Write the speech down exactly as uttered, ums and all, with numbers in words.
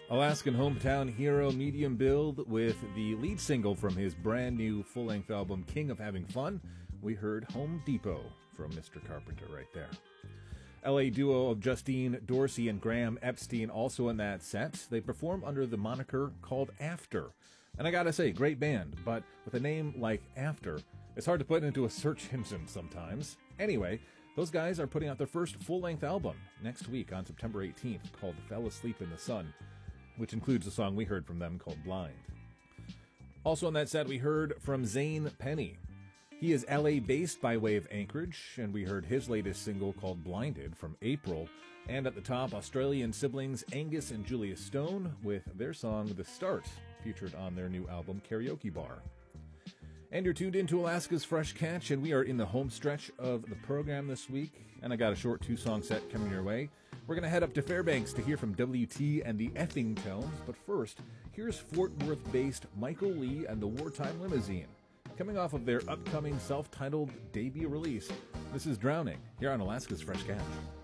Alaskan hometown hero Medium Build with the lead single from his brand new full-length album King of Having Fun. We heard Home Depot from Mister Carpenter right there. L A duo of Justine Dorsey and Graham Epstein also in that set. They perform under the moniker called After. And I gotta say, great band, but with a name like After, it's hard to put into a search engine sometimes. Anyway, those guys are putting out their first full-length album next week on September eighteenth called Fell Asleep in the Sun, which includes a song we heard from them called Blind. Also on that set, we heard from Zane Penny. He is L A-based by way of Anchorage, and we heard his latest single called Blinded from April. And at the top, Australian siblings Angus and Julia Stone with their song The Start, featured on their new album Karaoke Bar. And you're tuned into Alaska's Fresh Catch, and we are in the home stretch of the program this week. And I got a short two-song set coming your way. We're going to head up to Fairbanks to hear from W T and the Effingtones. But first, here's Fort Worth-based Michael Lee and the Wartime Limousine. Coming off of their upcoming self-titled debut release, this is Drowning, here on Alaska's Fresh Catch.